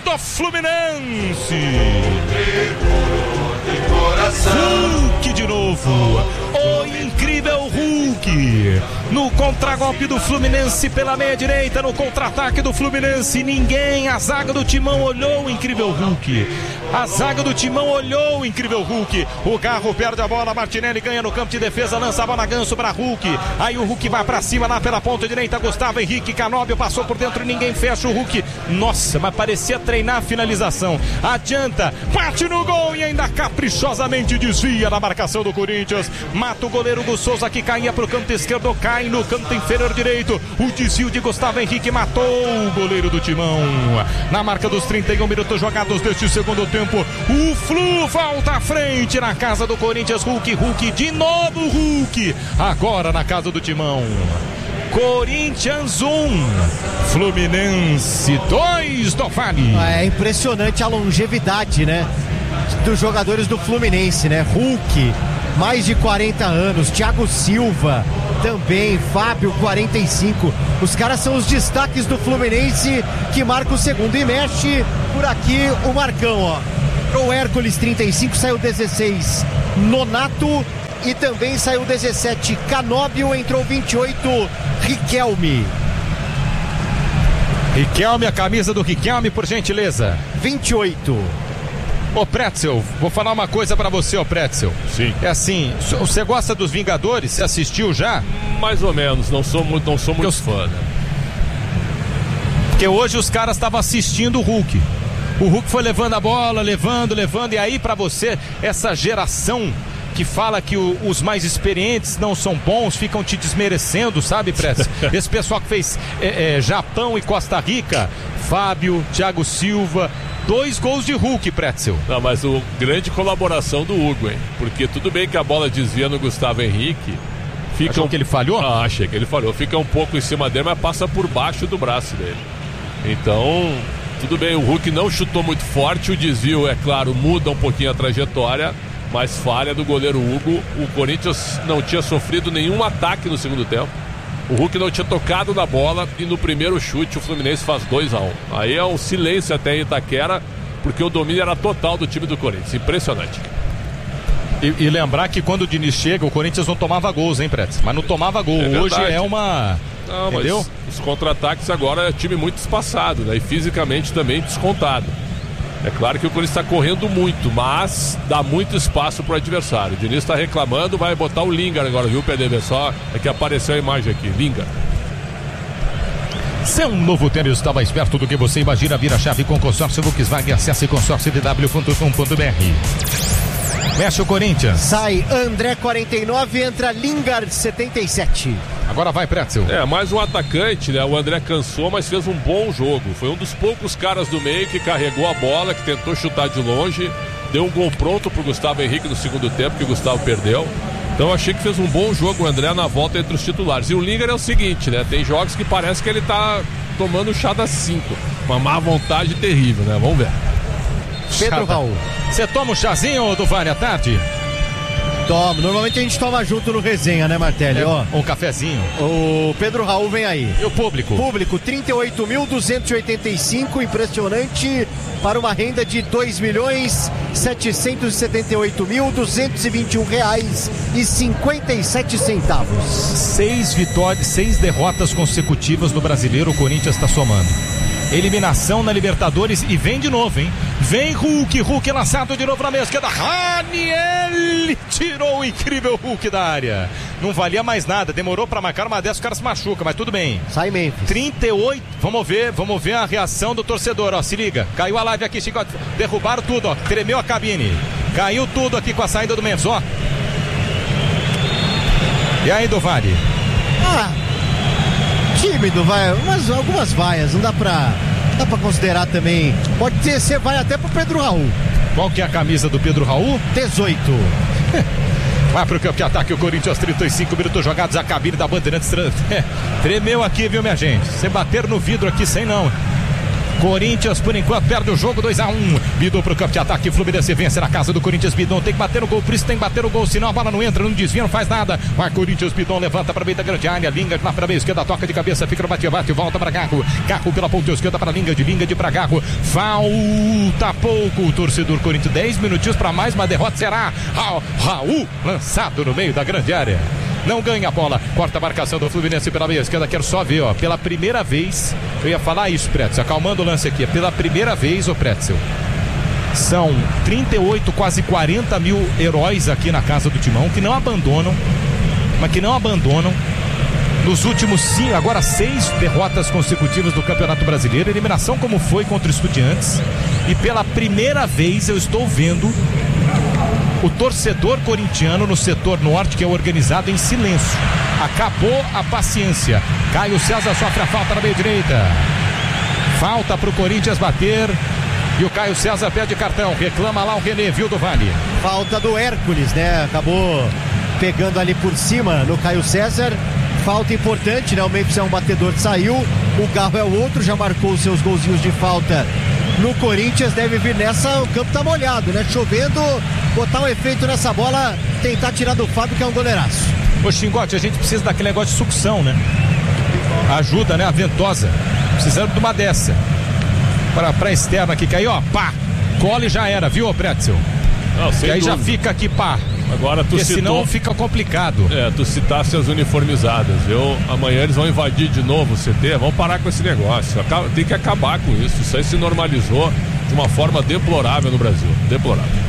do Fluminense. Hulk de novo, o incrível Hulk, no contragolpe do Fluminense pela meia direita, no contra-ataque do Fluminense, ninguém, a zaga do Timão olhou o incrível Hulk, a zaga do Timão olhou o incrível Hulk, o Garro perde a bola, Martinelli ganha no campo de defesa, lança a bola Ganso para Hulk, aí o Hulk vai para cima lá pela ponta direita, Gustavo Henrique, Canóbio passou por dentro, ninguém fecha o Hulk, nossa, mas parecia treinar a finalização, adianta, bate no gol e ainda caprichosamente desvia na marcação do Corinthians, mata o goleiro Hugo Souza que caía para o canto esquerdo, cai no canto inferior direito, o desvio de Gustavo Henrique matou o goleiro do Timão, na marca dos 31 minutos jogados deste segundo tempo, o Flu volta à frente na casa do Corinthians, Hulk, de novo Hulk, agora na casa do Timão. Corinthians 1, Fluminense 2 do Vale. É impressionante a longevidade, né, dos jogadores do Fluminense, né? Hulk, mais de 40 anos, Thiago Silva também, Fábio, 45. Os caras são os destaques do Fluminense que marca o segundo. E mexe por aqui o Marcão, ó. O Hércules, 35, saiu 16, Nonato, e também saiu 17, Canóbio, entrou 28, Riquelme. Riquelme, a camisa do Riquelme, por gentileza. 28. Ô Pretzel, vou falar uma coisa pra você, ô Pretzel. Sim. É assim, você gosta dos Vingadores? Você assistiu já? Mais ou menos, não sou muito fã, né? Porque hoje os caras estavam assistindo o Hulk. O Hulk foi levando a bola, levando, e aí pra você, essa geração que fala que os mais experientes não são bons, ficam te desmerecendo, sabe, Pretzel? Esse pessoal que fez Japão e Costa Rica, Fábio, Thiago Silva, 2 gols de Hulk, Pretzel. Não, mas grande colaboração do Hugo, hein? Porque tudo bem que a bola desvia no Gustavo Henrique. Achou que ele falhou? Achei que ele falhou. Fica um pouco em cima dele, mas passa por baixo do braço dele. Então, tudo bem, o Hulk não chutou muito forte, o desvio, é claro, muda um pouquinho a trajetória, mas falha do goleiro Hugo. O Corinthians não tinha sofrido nenhum ataque no segundo tempo. O Hulk não tinha tocado na bola e no primeiro chute o Fluminense faz 2-1. Aí é um silêncio até em Itaquera, porque o domínio era total do time do Corinthians. Impressionante. E lembrar que quando o Diniz chega, o Corinthians não tomava gols, hein, Pretz? Mas não tomava gol. Hoje é uma... Não, entendeu? Mas os contra-ataques agora é time muito espaçado, né? E fisicamente também descontado. É claro que o Corinthians está correndo muito, mas dá muito espaço para o adversário. O Diniz está reclamando, vai botar o Lingard agora, viu, PDV? Só é que apareceu a imagem aqui, Lingard. Seu novo tênis está mais perto do que você imagina. Vira chave com consórcio Volkswagen. Acesse consórciodw.com.br. Mexe o Corinthians. Sai André, 49, entra Lingard, 77. Agora vai, Pretzel. Mais um atacante, né? O André cansou, mas fez um bom jogo. Foi um dos poucos caras do meio que carregou a bola, que tentou chutar de longe. Deu um gol pronto pro Gustavo Henrique no segundo tempo, que o Gustavo perdeu. Então eu achei que fez um bom jogo o André na volta entre os titulares. E o Lingard é o seguinte, né? Tem jogos que parece que ele tá tomando chá das 5. Uma má vontade terrível, né? Vamos ver. Pedro Raul. Você toma um chazinho, Duvani, à tarde? Toma, normalmente a gente toma junto no resenha, né, Martelli? Um cafezinho. O Pedro Raul vem aí. E o público? Público, 38.285, impressionante, para uma renda de R$2.778.221,57. 6 vitórias, 6 derrotas consecutivas no Brasileiro, o Corinthians está somando. Eliminação na Libertadores e vem de novo, hein? Vem Hulk lançado de novo na meia esquerda. Raniel tirou o incrível Hulk da área. Não valia mais nada, demorou pra marcar uma dessas, o cara se machuca, mas tudo bem. Sai Memphis. 38, vamos ver a reação do torcedor, ó, se liga. Caiu a live aqui, Chico, derrubaram tudo, ó, tremeu a cabine. Caiu tudo aqui com a saída do Memphis, ó. E aí, Duvani? Tímido, vai, algumas vaias, não dá pra considerar também. Pode ser vai até pro Pedro Raul. Qual que é a camisa do Pedro Raul? 18. Vai pro campo de ataque o Corinthians, 35 minutos jogados, a cabine da Bandeirantes tremeu aqui, viu, minha gente? Você bater no vidro aqui sem não. Corinthians, por enquanto, perde o jogo, 2-1. Bidon pro campo de ataque, Fluminense vence na casa do Corinthians. Bidon tem que bater no gol, por isso tem que bater o gol, senão a bola não entra, não desvia, não faz nada. Vai Corinthians, Bidon levanta para meio da grande área, Linga na para meia esquerda, toca de cabeça, fica no bate-bate, volta para Garro. Garro pela ponta esquerda para Linga de para Garro. Falta pouco, o torcedor Corinthians, 10 minutinhos para mais uma derrota será. Raul lançado no meio da grande área. Não ganha a bola, corta a marcação do Fluminense pela meia esquerda, quero só ver, ó, pela primeira vez, eu ia falar isso, Pretzel, acalmando o lance aqui, pela primeira vez, ô Pretzel, são 38, quase 40 mil heróis aqui na casa do Timão, que não abandonam, nos últimos 6 derrotas consecutivas do Campeonato Brasileiro, eliminação como foi contra o Estudiantes, e pela primeira vez eu estou vendo o torcedor corintiano no setor norte, que é organizado em silêncio. Acabou a paciência. Caio César sofre a falta na meia direita. Falta pro Corinthians bater. E o Caio César pede cartão. Reclama lá o René, viu, do Vale? Falta do Hércules, né? Acabou pegando ali por cima no Caio César. Falta importante, né? O Memphis é um batedor que saiu. O Garro é o outro, já marcou os seus golzinhos de falta no Corinthians. Deve vir nessa, o campo tá molhado, né? Chovendo, botar um efeito nessa bola, tentar tirar do Fábio, que é um goleiraço. Ô Xingote, a gente precisa daquele negócio de sucção, né? Ajuda, né? A ventosa. Precisando de uma dessa. Pra externa aqui, que aí, ó, pá, cola e já era, viu, Pretzel? Não, sem e aí dúvida. Já fica aqui, pá. Agora tu porque citou... senão fica complicado. Tu citasse as uniformizadas. Amanhã eles vão invadir de novo o CT. Vão parar com esse negócio. Tem que acabar com isso. Isso aí se normalizou de uma forma deplorável no Brasil. Deplorável.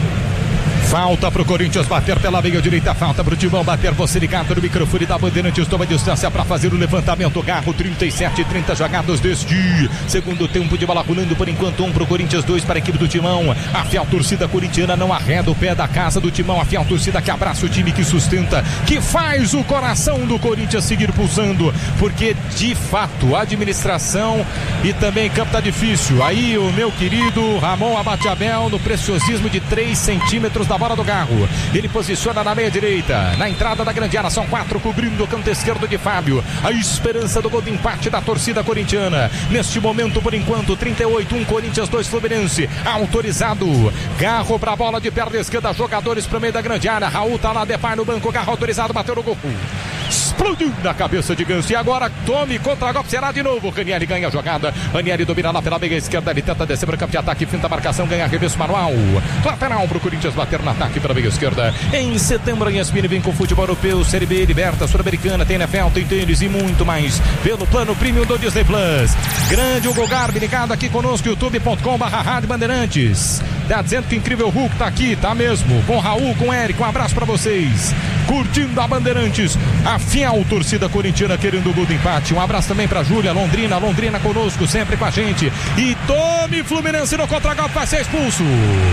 Falta pro Corinthians bater pela meia direita, falta pro Timão bater, você ligado no microfone da Bandeirantes, toma distância para fazer o levantamento, Garro, 37-30 jogados deste segundo tempo de bola rolando, por enquanto 1 pro Corinthians, 2 para a equipe do Timão. A fiel torcida corintiana não arreda o pé da casa do Timão, a fiel torcida que abraça o time, que sustenta, que faz o coração do Corinthians seguir pulsando, porque de fato a administração e também campo tá difícil. Aí o meu querido Ramon Abate-Abel no preciosismo de 3 centímetros da bola do Garro, ele posiciona na meia direita, na entrada da grande área, são 4 cobrindo o canto esquerdo de Fábio, a esperança do gol de empate da torcida corintiana, neste momento por enquanto 38-1 Corinthians 2 Fluminense, autorizado, Garro pra bola de perna esquerda, jogadores pro meio da grande área, Raul tá lá, Depay no banco, Garro autorizado, bateu no gol, explodiu na cabeça de Ganso, e agora tome contra-golpe, será de novo, Ranieri ganha a jogada, Ranieri domina lá pela meia esquerda, ele tenta descer para o campo de ataque, finta a marcação, ganha arremesso manual, lateral pro Corinthians bater na ataque pela meia esquerda. Em setembro, a ESPN vem com futebol europeu, Série B, Liberta, Sul-Americana, tem NFL, tem tênis e muito mais pelo plano premium do Disney Plus. Grande Hugo Garbi ligado aqui conosco, youtube.com/Rádio Bandeirantes. Tá dizendo que incrível Hulk tá aqui, tá mesmo, com Raul, com Eric, um abraço pra vocês. Curtindo a Bandeirantes, a fiel torcida corintiana querendo o gol do empate. Um abraço também pra Júlia, Londrina conosco, sempre com a gente. E tome Fluminense no contra-golpe, vai ser expulso.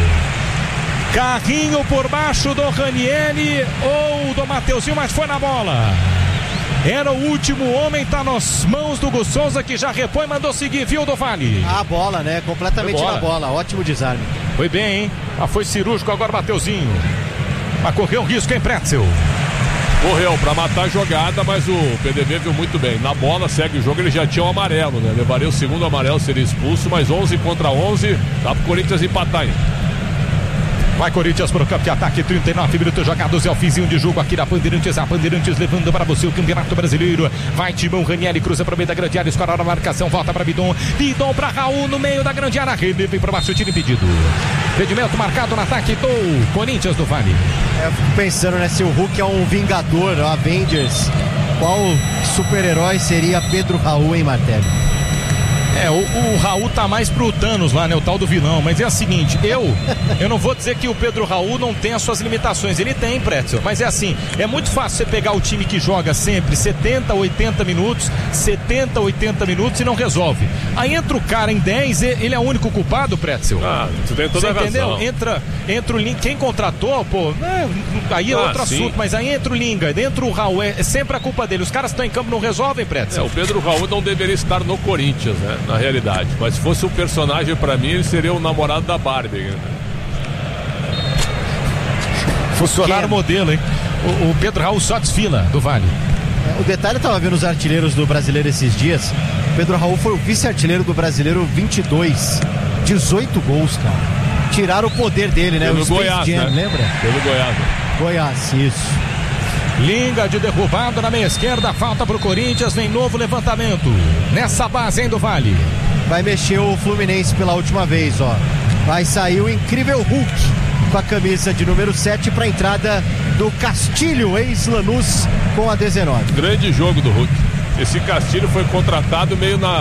Carrinho por baixo do Ranieri ou do Mateuzinho, mas foi na bola. Era o último homem, tá nas mãos do Gus Souza, que já repõe, mandou seguir, viu, do Vale? A bola, né? Completamente na bola, ótimo desarme. Foi bem, hein? Mas foi cirúrgico agora, Mateuzinho. Mas correu um risco, hein, Pretzel? Correu pra matar a jogada, mas o PDV viu muito bem. Na bola, segue o jogo, ele já tinha um amarelo, né? Levaria o segundo amarelo, seria expulso, mas 11 contra 11, dá pro Corinthians empatar ainda. Vai Corinthians pro campo de ataque, 39 minutos jogados, é o finzinho de jogo aqui na Bandeirantes, a Bandeirantes levando para você o Campeonato Brasileiro. Vai Timão, Ranieri cruza para o meio da grande área, escora a marcação, volta para Bidon para Raul no meio da grande área, René vem para baixo, tiro impedido. Impedimento marcado no ataque do Corinthians do Vale. Eu fico pensando, né, se o Hulk é um vingador, o Avengers, qual super-herói seria Pedro Raul, hein, Martelli? O Raul tá mais pro Thanos lá, né? O tal do vilão. Mas é o seguinte, eu não vou dizer que o Pedro Raul não tem as suas limitações. Ele tem, Pretzel. Mas é assim, é muito fácil você pegar o time que joga sempre 70, 80 minutos e não resolve. Aí entra o cara em 10, ele é o único culpado, Pretzel. Tu tem toda a razão. Entendeu? Entra o Linga, quem contratou, pô, aí é outro assunto, mas aí entra o Linga, entra o Raul, é sempre a culpa dele. Os caras estão em campo, não resolvem, Pretzel. O Pedro Raul não deveria estar no Corinthians, né? Na realidade, mas se fosse um personagem pra mim, ele seria o namorado da Barbie, né? Funcionário modelo, hein? O Pedro Raul só desfila do Vale. O detalhe, eu tava vendo os artilheiros do Brasileiro esses dias, Pedro Raul foi o vice-artilheiro do Brasileiro 22. 18 gols, cara. Tiraram o poder dele, né? Pelo o Space Goiás, Jam, né? Lembra? Pelo Goiás. Goiás, isso. Linga de derrubado na meia esquerda, falta pro Corinthians, vem novo levantamento. Nessa base, hein, do Vale. Vai mexer o Fluminense pela última vez, ó. Vai sair o incrível Hulk com a camisa de número 7 para a entrada do Castilho, ex-Lanús, com a 19. Grande jogo do Hulk. Esse Castilho foi contratado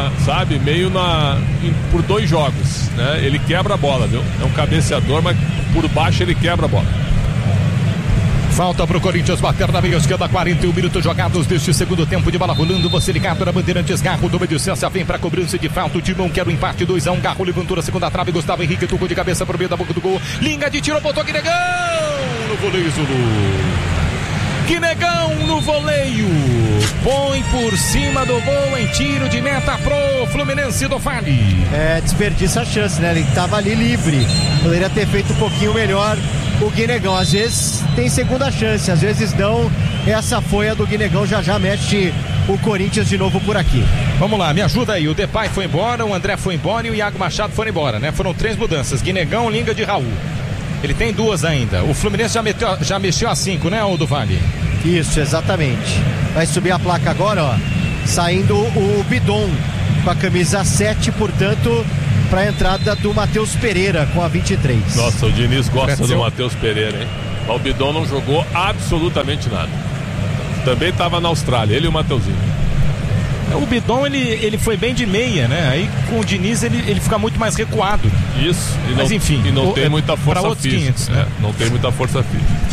por 2 jogos, né? Ele quebra a bola, viu? É um cabeceador, mas por baixo ele quebra a bola. Falta pro Corinthians bater na meia esquerda, 41 minutos jogados deste segundo tempo de bola rolando. Você ligado na Bandeirantes, Garro do Medicência vem pra cobrança de falta. O Timão quer o empate, 2-1. Garro levantou na segunda trave. Gustavo Henrique tocou de cabeça pro meio da boca do gol. Linga de tiro, botou Guinegão no voleio, Zulu. Guinegão no voleio. Põe por cima do gol em tiro de meta pro Fluminense do Vale. Desperdiça a chance, né? Ele tava ali livre. Poderia ter feito um pouquinho melhor. O Guinegão, às vezes tem segunda chance, às vezes não. Essa foi a do Guinegão, já mexe o Corinthians de novo por aqui. Vamos lá, me ajuda aí. O Depay foi embora, o André foi embora e o Iago Machado foram embora, né? Foram 3 mudanças. Guinegão, Linga de Raul. Ele tem 2 ainda. O Fluminense já mexeu a 5, né, o do Vale? Isso, exatamente. Vai subir a placa agora, ó. Saindo o Bidon com a camisa 7, portanto, para a entrada do Matheus Pereira com a 23. Nossa, o Diniz gosta do Matheus Pereira, hein? O Bidon não jogou absolutamente nada. Também estava na Austrália, ele e o Mateuzinho. O Bidon, ele foi bem de meia, né? Aí com o Diniz ele fica muito mais recuado. Isso. Mas enfim. E não tem muita força física. 500, né? Não tem muita força física.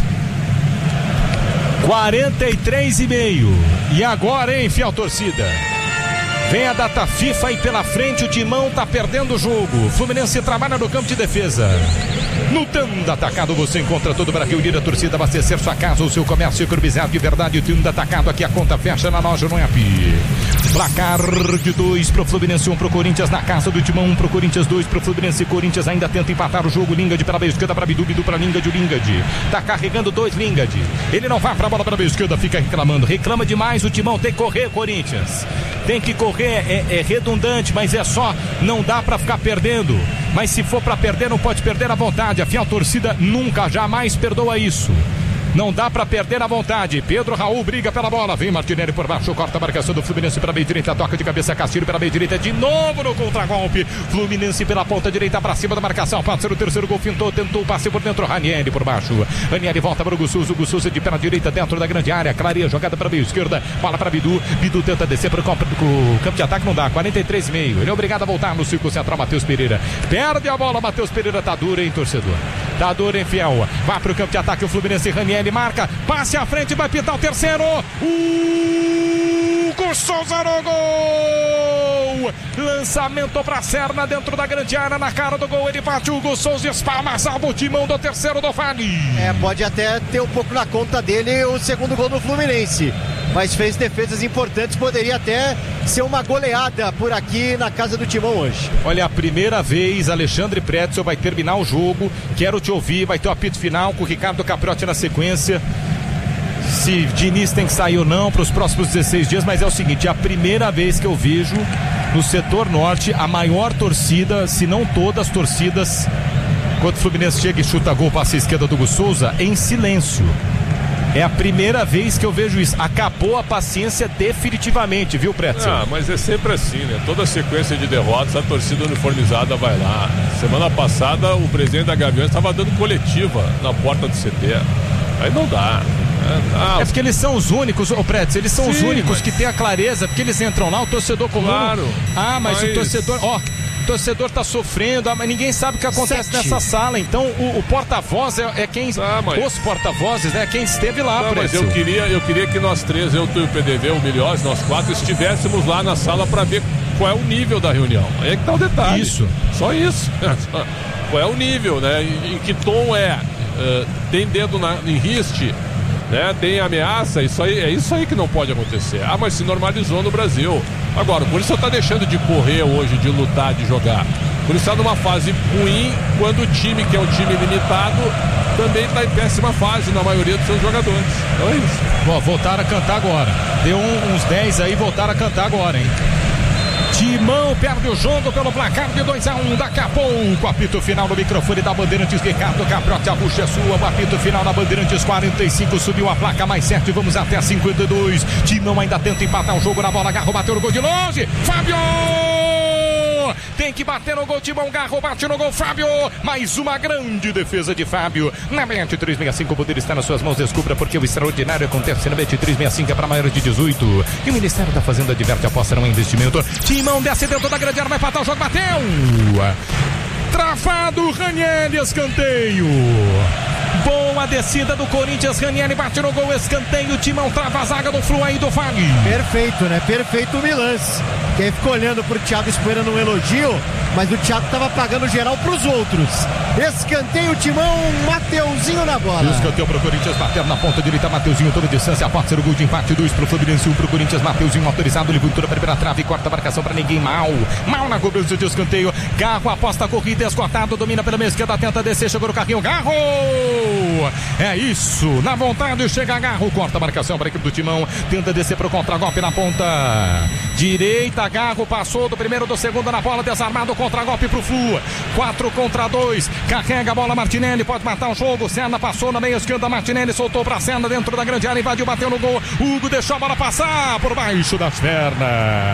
43,5. E agora, hein, fiel torcida? Vem a data FIFA e pela frente o Timão tá perdendo o jogo. Fluminense trabalha no campo de defesa. No Tanda Atacado você encontra todo o Brasil Unida, torcida, abastecer sua casa ou seu comércio economizado de verdade. O Tanda Atacado, aqui a conta fecha na loja no app. Placar de 2 pro Fluminense, 1 pro Corinthians na casa do Timão, 1 pro Corinthians, 2 pro Fluminense. Corinthians ainda tenta empatar o jogo. Lingard pela meia esquerda para Bidu, Bidu para Lingard, o Lingard tá carregando 2 Lingard. Ele não vai pra bola para a meia esquerda, fica reclamando. Reclama demais o Timão, tem que correr, Corinthians. Tem que correr, é redundante, mas é só, não dá pra ficar perdendo. Mas se for pra perder, não pode perder à vontade. A fiel torcida nunca, jamais perdoa isso. Não dá pra perder à vontade. Pedro Raul briga pela bola. Vem Martinelli por baixo, corta a marcação do Fluminense pela meia direita. Toca de cabeça, Castilho pela meia direita. De novo no contragolpe. Fluminense pela ponta direita pra cima da marcação. Pode ser o terceiro gol. Fintou, tentou o passe por dentro. Ranieri por baixo. Ranieri volta para o Gussuso. O Gussuso de pé direita dentro da grande área. Clareia, jogada para a meia esquerda. Bola para Bidu. Bidu tenta descer para o campo de ataque. Não dá. 43,5. Ele é obrigado a voltar no círculo central. Matheus Pereira perde a bola. Matheus Pereira tá duro, hein, torcedor? Tá duro, hein, fiel? Vai para o campo de ataque. O Fluminense. Ranieri marca. Passe à frente, vai pintar o terceiro. Hugo Souza no gol. Lançamento pra Serna dentro da grande área, na cara do gol. Ele bate o Hugo Souza, espalma, salva o Timão do terceiro do Vale. Pode até ter um pouco na conta dele o segundo gol do Fluminense, mas fez defesas importantes. Poderia até ser uma goleada por aqui na casa do Timão hoje. Olha, a primeira vez Alexandre Pretzel vai terminar o jogo. Quero te ouvir, vai ter o apito final com o Ricardo Capriotti na sequência. Se Diniz tem que sair ou não para os próximos 16 dias, mas é o seguinte, é a primeira vez que eu vejo no setor norte a maior torcida, se não todas as torcidas, quando o Fluminense chega e chuta gol, passa a esquerda do Hugo Souza, em silêncio. É a primeira vez que eu vejo isso. Acabou a paciência definitivamente, viu, Pretzel? Mas é sempre assim, né? Toda sequência de derrotas, a torcida uniformizada vai lá. Semana passada, o presidente da Gaviões estava dando coletiva na porta do CT. Aí não dá. É porque eles são os únicos, Pretzel, eles são os únicos que têm a clareza, porque eles entram lá, o torcedor comum. Claro. Mas o torcedor, o torcedor tá sofrendo, mas ninguém sabe o que acontece nessa sala. Então o porta-voz é quem. Os porta-vozes, né? Quem esteve lá, mas eu queria que nós três, eu, tu e o PDV, o Milhós, nós 4, estivéssemos lá na sala para ver qual é o nível da reunião. Aí é que tá o detalhe. Isso. Só isso. Qual é o nível, né? Em que tom é? Tem dedo em riste? Né? Tem ameaça, é isso aí que não pode acontecer. Mas se normalizou no Brasil. Agora, o Corinthians está deixando de correr hoje, de lutar, de jogar. O Corinthians está numa fase ruim, quando o time, que é um time limitado, também está em péssima fase na maioria dos seus jogadores. Então é isso. Voltaram a cantar agora. Deu uns 10 aí, voltaram a cantar agora, hein? Timão perde o jogo pelo placar de 2-1. Daqui a pouco, apito final no microfone da Bandeirantes. Ricardo Caprotti, a bucha é sua. O apito final na Bandeirantes 45. Subiu a placa mais 7. Vamos até 52. Timão ainda tenta empatar o jogo na bola. Garro bateu no gol de longe. Fábio! Tem que bater no gol, Timão. Garro bate no gol, Fábio. Mais uma grande defesa de Fábio. Na Bet365, o poder está nas suas mãos. Descubra porque o extraordinário acontece na Bet365. É para maiores de 18. E o Ministério da Fazenda adverte: aposta não é investimento. Timão desce dentro da grande área, vai empatar o jogo, bateu. Travado, Ranieri, escanteio. Boa descida do Corinthians, Ranieri bate no gol, escanteio. Timão trava a zaga do Flu aí do Fag. Perfeito, né? Perfeito o Milans. Quem ficou olhando pro Thiago esperando um elogio, mas o Thiago tava pagando geral pros outros. Escanteio, Timão, Mateuzinho na bola. Escanteio pro Corinthians, bater na ponta direita, Mateuzinho, toda distância, pode ser o gol de empate, 2 pro Fluminense, 1 pro Corinthians. Mateuzinho autorizado, levantou a primeira trave, corta a marcação pra ninguém, mal na cobrança de escanteio. Garro aposta a corrida, esgotado, domina pela meia esquerda, tenta descer, chegou no carrinho, Garro! É isso, na vontade chega Garro, corta a marcação para a equipe do Timão, tenta descer pro contragolpe na ponta direita. Garro passou do primeiro, do segundo na bola, desarmado, contragolpe pro Flu, 4 contra 2, carrega a bola Martinelli, pode matar o jogo. Senna passou na meia esquerda, Martinelli soltou pra Senna dentro da grande área, invadiu, bateu no gol. Hugo deixou a bola passar por baixo das pernas.